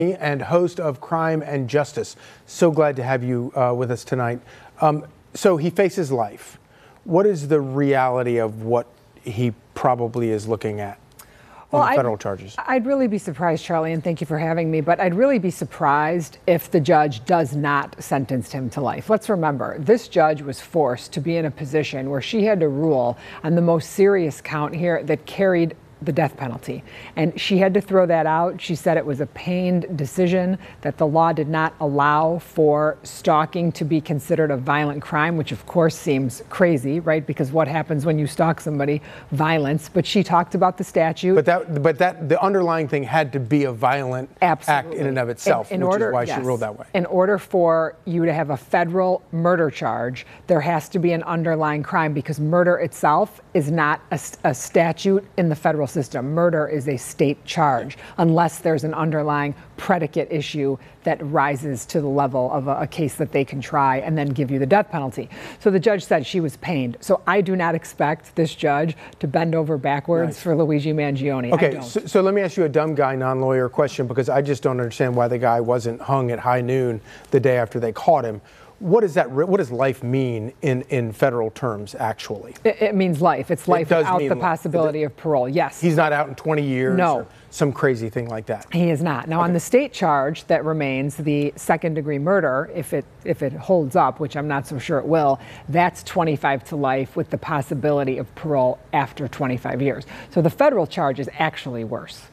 And host of Crime and Justice. So glad to have you with us tonight. So he faces life. What is the reality of what he probably is looking at on the federal charges? I'd really be surprised, Charlie, and thank you for having me, but I'd really be surprised if the judge does not sentence him to life. Let's remember, this judge was forced to be in a position where she had to rule on the most serious count here that carried the death penalty. And she had to throw that out. She said it was a pained decision, that the law did not allow for stalking to be considered a violent crime, which of course seems crazy, right? Because what happens when you stalk somebody? Violence. But she talked about the statute. But the underlying thing had to be a violent act in and of itself, which is why she ruled that way. In order for you to have a federal murder charge, there has to be an underlying crime, because murder itself is not a statute in the federal system. Murder is a state charge unless there's an underlying predicate issue that rises to the level of a case that they can try and then give you the death penalty. So the judge said she was pained. So I do not expect this judge to bend over backwards for Luigi Mangione. Okay, so let me ask you a dumb guy, non-lawyer question, because I just don't understand why the guy wasn't hung at high noon the day after they caught him. What does life mean in federal terms, actually? It means life. It's life without the possibility of parole, yes. He's not out in 20 years? No. Or some crazy thing like that? He is not. Now, on the state charge that remains, the second-degree murder, if it holds up, which I'm not so sure it will, that's 25 to life with the possibility of parole after 25 years. So the federal charge is actually worse.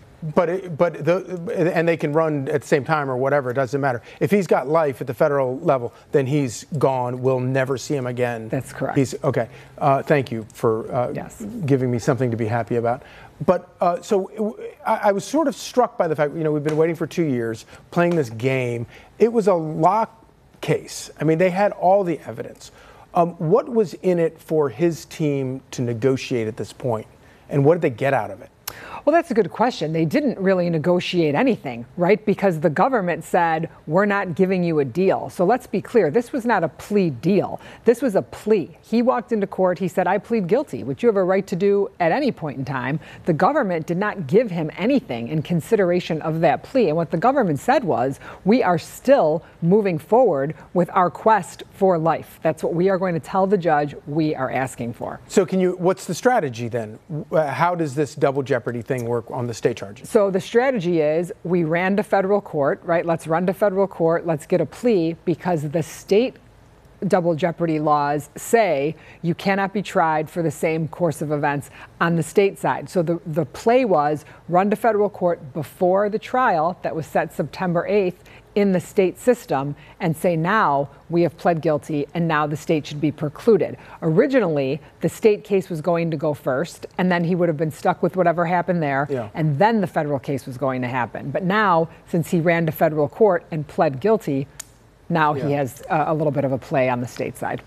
And they can run at the same time or whatever, it doesn't matter. If he's got life at the federal level, then he's gone. We'll never see him again. That's correct. Okay. Thank you for giving me something to be happy about. But so I was sort of struck by the fact, we've been waiting for 2 years, playing this game. It was a lock case. I mean, they had all the evidence. What was in it for his team to negotiate at this point? And what did they get out of it? Well, that's a good question. They didn't really negotiate anything, right? Because the government said, we're not giving you a deal. So let's be clear. This was not a plea deal. This was a plea. He walked into court. He said, I plead guilty, which you have a right to do at any point in time. The government did not give him anything in consideration of that plea. And what the government said was, we are still moving forward with our quest for life. That's what we are going to tell the judge we are asking for. So what's the strategy then? How does this double jeopardy thing work on the state charges? So the strategy is, we ran to federal court, right? Let's run to federal court. Let's get a plea, because the state double jeopardy laws say you cannot be tried for the same course of events on the state side. So the play was run to federal court before the trial that was set September 8th in the state system and say, now we have pled guilty and now the state should be precluded. Originally, the state case was going to go first, and then he would have been stuck with whatever happened there, and then the federal case was going to happen. But now, since he ran to federal court and pled guilty, now he has a little bit of a play on the state side.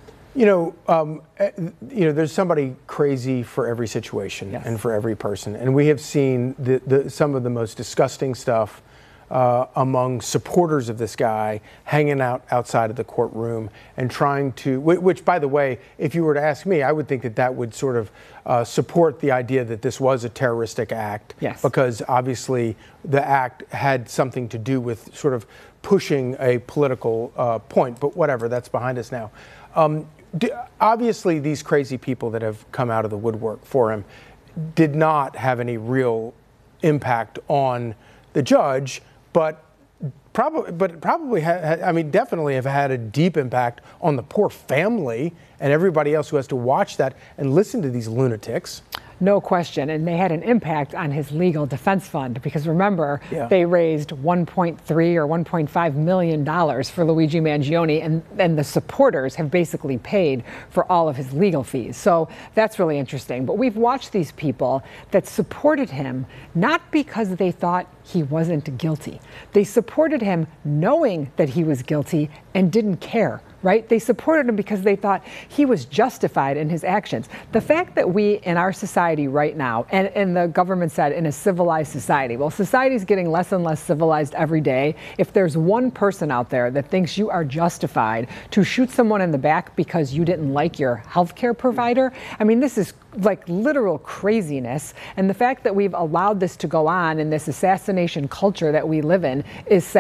There's somebody crazy for every situation and for every person. And we have seen some of the most disgusting stuff among supporters of this guy, hanging out outside of the courtroom and trying to, which, by the way, if you were to ask me, I would think that would sort of support the idea that this was a terroristic act. Yes. Because obviously the act had something to do with sort of pushing a political point. But whatever, that's behind us now. Obviously, these crazy people that have come out of the woodwork for him did not have any real impact on the judge, but probably definitely have had a deep impact on the poor family and everybody else who has to watch that and listen to these lunatics. No question. And they had an impact on his legal defense fund, because remember, they raised $1.3 or $1.5 million for Luigi Mangione, and the supporters have basically paid for all of his legal fees. So that's really interesting. But we've watched these people that supported him not because they thought he wasn't guilty. They supported him knowing that he was guilty and didn't care right? They supported him because they thought he was justified in his actions. The fact that we in our society right now, and the government said in a civilized society, well, society is getting less and less civilized every day. If there's one person out there that thinks you are justified to shoot someone in the back because you didn't like your healthcare provider, I mean, this is like literal craziness. And the fact that we've allowed this to go on in this assassination culture that we live in is sad.